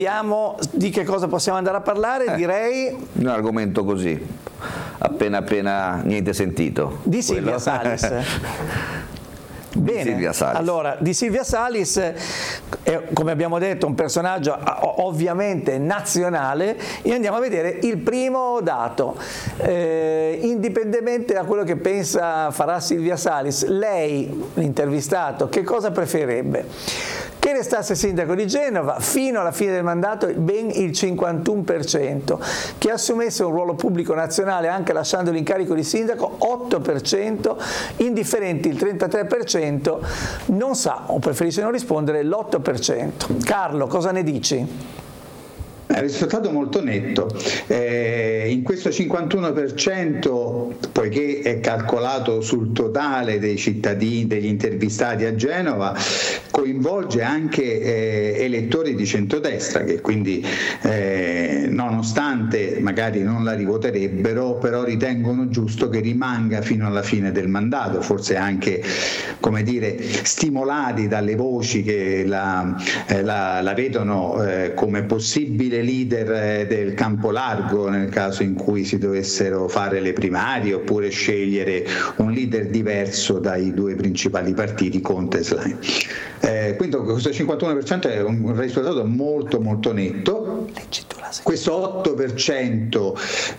Vediamo di che cosa possiamo andare a parlare, direi... Un argomento così, appena niente sentito. Di Silvia Salis. Bene, Silvia Salis. Allora, di Silvia Salis, come abbiamo detto, un personaggio ovviamente nazionale, e andiamo a vedere il primo dato. Indipendentemente da quello che pensa farà Silvia Salis, lei, intervistato, che cosa preferirebbe? Che restasse sindaco di Genova fino alla fine del mandato ben il 51%, che assumesse un ruolo pubblico nazionale anche lasciando l'incarico di sindaco 8%, indifferenti il 33%, non sa o preferisce non rispondere l'8%. Carlo, cosa ne dici? È un risultato molto netto. In questo 51%, poiché è calcolato sul totale dei cittadini, degli intervistati a Genova, coinvolge anche elettori di centrodestra che quindi nonostante magari non la rivoterebbero, però ritengono giusto che rimanga fino alla fine del mandato, forse anche, come dire, stimolati dalle voci che la vedono come possibile leader del campo largo nel caso in cui si dovessero fare le primarie oppure scegliere un leader diverso dai due principali partiti, Conte e Schlein. Quindi questo 51% è un risultato molto molto netto. Questo 8%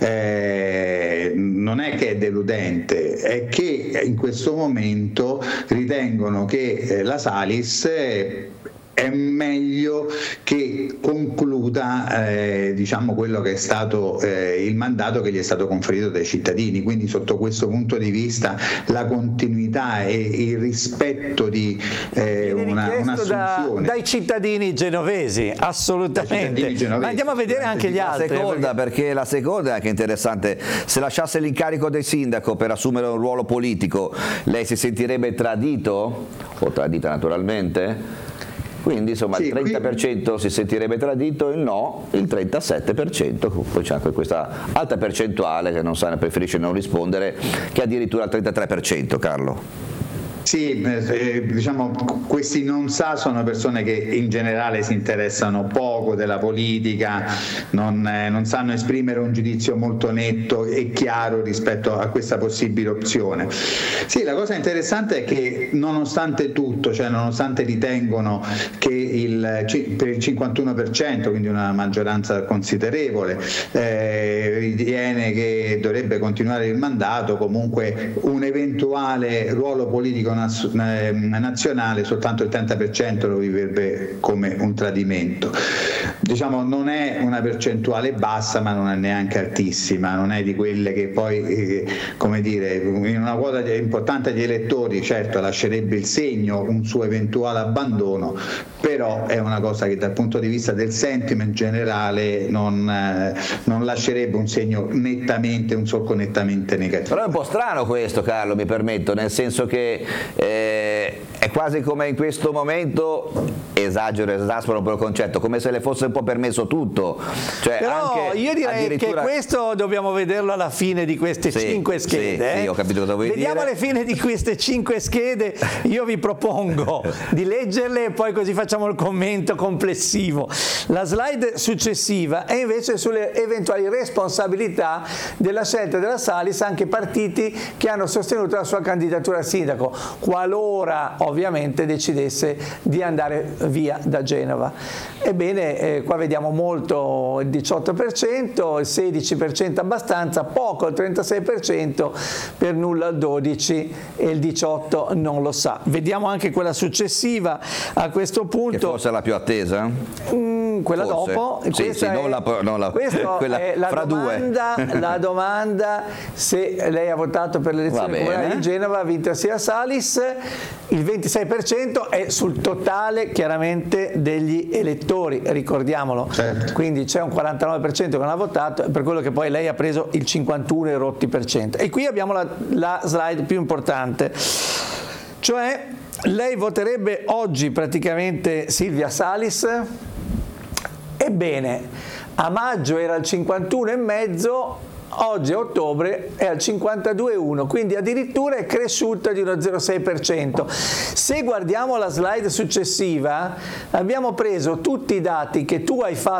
non è che è deludente, è che in questo momento ritengono che la Salis è meglio che concluda diciamo quello che è stato il mandato che gli è stato conferito dai cittadini, quindi sotto questo punto di vista la continuità e il rispetto di un'assunzione dai cittadini genovesi, assolutamente. Ma andiamo a vedere anche gli altri. Perché la seconda è anche interessante: se lasciasse l'incarico del sindaco per assumere un ruolo politico, lei si sentirebbe tradito o tradita naturalmente? Quindi insomma sì, il 30% si sentirebbe tradito, il no, il 37%, poi c'è anche questa alta percentuale che non sa, preferisce non rispondere, che addirittura il 33%, Carlo. Sì, diciamo questi non sa sono persone che in generale si interessano poco della politica, non sanno esprimere un giudizio molto netto e chiaro rispetto a questa possibile opzione. Sì, la cosa interessante è che nonostante tutto, cioè nonostante ritengono che per il 51%, quindi una maggioranza considerevole, ritiene che dovrebbe continuare il mandato, comunque un eventuale ruolo politico nazionale soltanto il 30% lo viverebbe come un tradimento. Diciamo non è una percentuale bassa, ma non è neanche altissima, non è di quelle che poi come dire, in una quota importante di elettori certo lascerebbe il segno un suo eventuale abbandono, però è una cosa che dal punto di vista del sentiment generale non lascerebbe un segno nettamente, un solco nettamente negativo. Però è un po' strano questo, Carlo, mi permetto, nel senso che è quasi come in questo momento, esaspero un po' il concetto, come se le fosse un po' permesso tutto. Cioè, però anche io direi addirittura... che questo dobbiamo vederlo alla fine di queste 5 schede. Sì, ho capito cosa vuoi Vediamo dire. alle fine di queste 5 schede, io vi propongo di leggerle e poi così facciamo il commento complessivo. La slide successiva è invece sulle eventuali responsabilità della scelta della Salis anche partiti che hanno sostenuto la sua candidatura a sindaco, qualora ovviamente decidesse di andare via da Genova. Ebbene, qua vediamo molto il 18%, il 16% abbastanza, poco il 36%, per nulla il 12% e il 18% non lo sa. Vediamo anche quella successiva a questo punto. Che forse è la più attesa? Quella forse. Dopo, sì, questa sì, quella è la fra domanda, due. La domanda se lei ha votato per l'elezione comunale di Genova, ha vinto sia Salis, il 26% è sul totale chiaramente degli elettori, ricordiamolo, certo. Quindi c'è un 49% che non ha votato, per quello che poi lei ha preso il 51% e rotti per cento. E qui abbiamo la slide più importante, cioè lei voterebbe oggi praticamente Silvia Salis? Ebbene, a maggio era il 51,5%, oggi a ottobre è al 52,1%, quindi addirittura è cresciuta di uno 0,6%. Se guardiamo la slide successiva, abbiamo preso tutti i dati che tu hai fatto